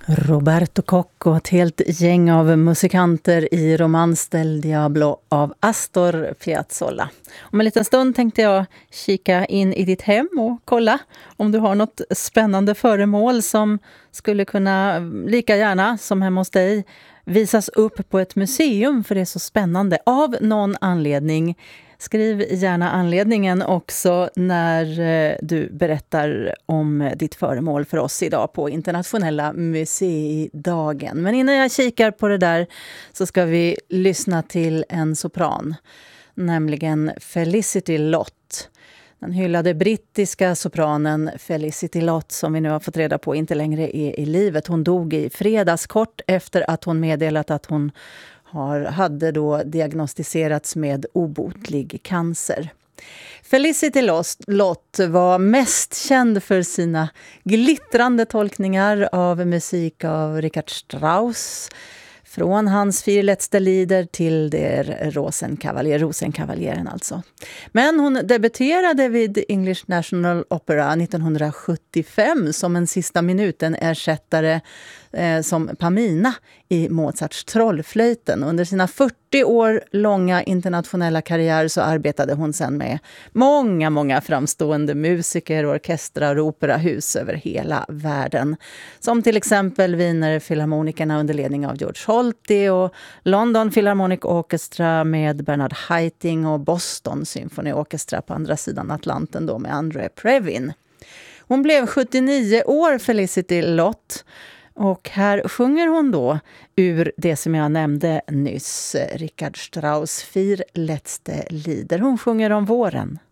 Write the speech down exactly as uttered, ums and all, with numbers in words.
Roberto Cock och ett helt gäng av musikanter i Romance del Diablo av Astor Piazzolla. Om en liten stund tänkte jag kika in i ditt hem och kolla om du har något spännande föremål som skulle kunna lika gärna som hemma hos dig visas upp på ett museum, för det är så spännande av någon anledning. Skriv gärna anledningen också när du berättar om ditt föremål för oss idag på internationella museidagen. Men innan jag kikar på det där så ska vi lyssna till en sopran, nämligen Felicity Lott. Den hyllade brittiska sopranen Felicity Lott, som vi nu har fått reda på inte längre är i livet. Hon dog i fredags kort efter att hon meddelat att hon har, hade då diagnostiserats med obotlig cancer. Felicity Lott var mest känd för sina glittrande tolkningar av musik av Richard Strauss. Från hans Vier letzte Lieder till der Rosenkavalier, Rosenkavallieren alltså. Men hon debuterade vid English National Opera nittonhundrasjuttiofem som en sista minuten-ersättare eh, som Pamina i Mozarts Trollflöjten. Under sina fyrtio år långa internationella karriär så arbetade hon sedan med många, många framstående musiker, orkestrar och operahus över hela världen. Som till exempel Wiener Philharmonikerna under ledning av George Holti och London Philharmonic Orchestra med Bernard Haitink och Boston Symphony Orchestra på andra sidan Atlanten då med André Previn. Hon blev sjuttionio år, Felicity Lott. Och här sjunger hon då ur det som jag nämnde nyss, Richard Strauss Vier letzte Lieder. Hon sjunger om våren.